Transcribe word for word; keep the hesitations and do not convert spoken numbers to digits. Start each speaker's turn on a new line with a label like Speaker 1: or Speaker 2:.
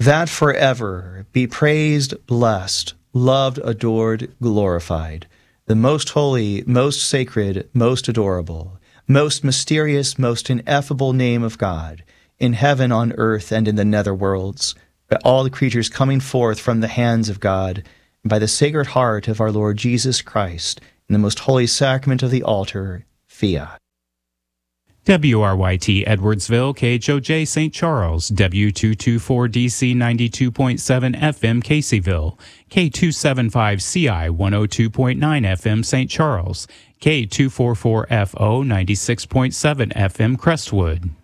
Speaker 1: that forever be praised, blessed, loved, adored, glorified, the most holy, most sacred, most adorable, most mysterious, most ineffable name of God, in heaven, on earth, and in the nether worlds, by all the creatures coming forth from the hands of God, and by the sacred heart of our Lord Jesus Christ, in the most holy sacrament of the altar, fiat.
Speaker 2: W R Y T Edwardsville, K H O J Saint Charles, W two twenty-four D C ninety-two point seven F M Caseyville, K two seventy-five C I one oh two point nine F M Saint Charles, K two forty-four F O ninety-six point seven F M Crestwood.